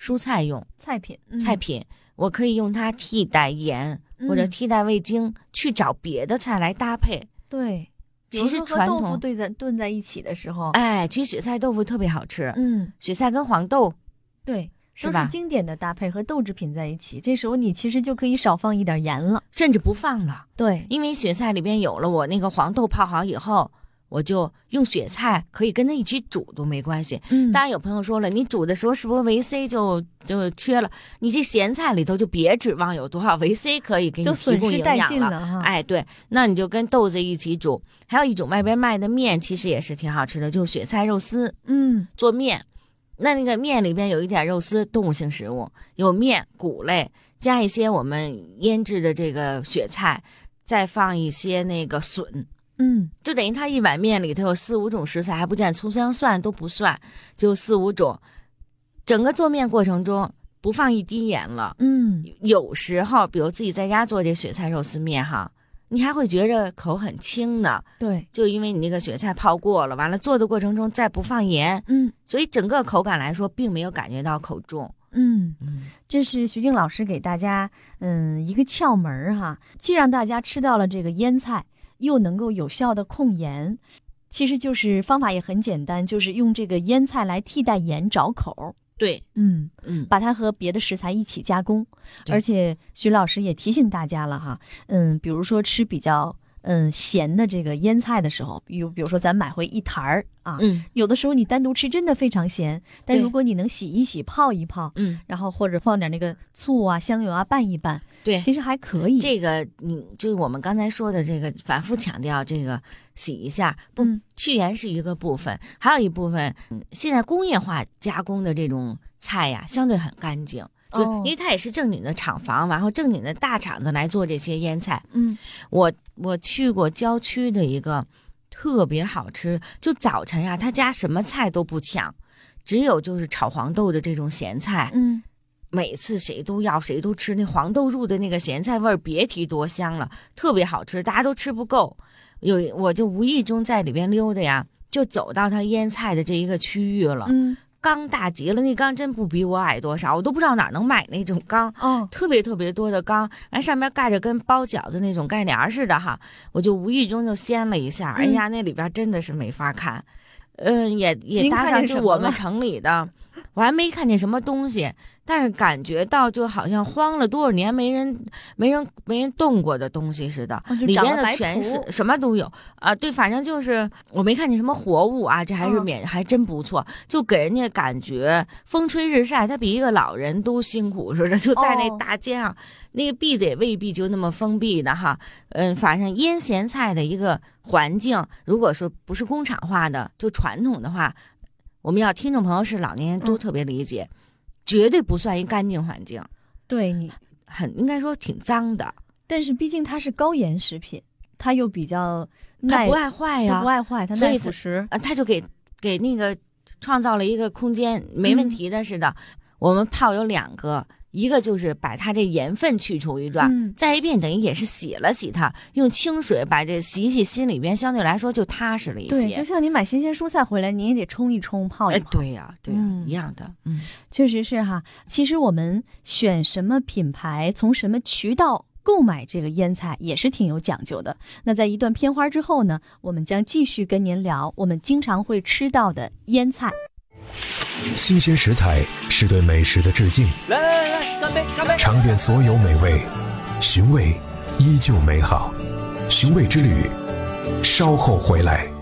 蔬菜用菜品， 我可以用它替代盐或者替代味精，去找别的菜来搭配。 对， 其实传统豆腐炖在一起的时候， 其实雪菜豆腐特别好吃。雪菜跟黄豆， 对， 是吧？ 都是经典的搭配，和豆制品在一起，这时候你其实就可以少放一点盐了， 甚至不放了。 对， 因为雪菜里边有了我那个黄豆泡好以后，我就用雪菜可以跟它一起煮都没关系。当然有朋友说了，你煮的时候是不是维 C 就缺了？你这咸菜里头就别指望有多少维 C 可以给你提供营养了。对，那你就跟豆子一起煮。还有一种外边卖的面，其实也是挺好吃的，就是雪菜肉丝。做面，那个面里边有一点肉丝，动物性食物，有面谷类，加一些我们腌制的这个雪菜，再放一些那个笋。就等于它一碗面里头有4、5种食材，还不见葱姜蒜都不算，就4、5种。整个做面过程中不放一滴盐了。有时候比如自己在家做这雪菜肉丝面哈，你还会觉着口很轻呢。 对， 就因为你那个雪菜泡过了，完了做的过程中再不放盐，所以整个口感来说并没有感觉到口重。 这是徐静老师给大家一个窍门哈，既让大家吃到了这个腌菜，又能够有效的控盐，其实就是方法也很简单，就是用这个腌菜来替代盐找口。 对， 把它和别的食材一起加工。而且徐老师也提醒大家了哈，比如说吃比较咸的这个腌菜的时候，比如说咱买回一坛儿啊，有的时候你单独吃真的非常咸，但如果你能洗一洗泡一泡，然后或者放点那个醋啊香油啊拌一拌， 对， 其实还可以。 这个就是我们刚才说的这个反复强调，这个洗一下去盐是一个部分，还有一部分现在工业化加工的这种菜呀相对很干净。因为它也是正经的厂房，然后正经的大厂子来做这些腌菜。我去过郊区的一个特别好吃，就早晨呀，他家什么菜都不抢，只有就是炒黄豆的这种咸菜。每次谁都要，谁都吃，那黄豆入的那个咸菜味儿，别提多香了，特别好吃，大家都吃不够。我就无意中在里边溜达呀，就走到他腌菜的这一个区域了。缸大极了，那缸真不比我矮多少，我都不知道哪能买那种缸。特别特别多的缸，完上面盖着跟包饺子那种盖帘似的哈，我就无意中就掀了一下，哎呀，那里边真的是没法看。也搭上就我们城里的，我还没看见什么东西，但是感觉到就好像荒了多少年没人动过的东西似的，里边的全是什么都有啊。对，反正就是我没看见什么活物啊，这还真不错，就给人家感觉风吹日晒，他比一个老人都辛苦似的，就在那大街上，那个闭子也未必就那么封闭的哈。反正腌咸菜的一个环境，如果说不是工厂化的，就传统的话，我们要听众朋友是老年人都特别理解，绝对不算一干净环境。对，你应该说挺脏的，但是毕竟它是高盐食品，它又比较它不爱坏呀，它不爱坏，它耐腐蚀，它就给那个创造了一个空间，没问题的似的。我们泡有2个。一个就是把它这盐分去除一段，再一遍等于也是洗了洗它，用清水把这洗心里边相对来说就踏实了一些。对，就像你买新鲜蔬菜回来，你也得冲一冲泡一泡。对呀，对呀，一样的。确实是哈。其实我们选什么品牌，从什么渠道购买这个腌菜也是挺有讲究的。那在一段片花之后呢，我们将继续跟您聊我们经常会吃到的腌菜。 新鲜食材是对美食的致敬，来，干杯！尝遍所有美味，寻味依旧美好。寻味之旅，稍后回来。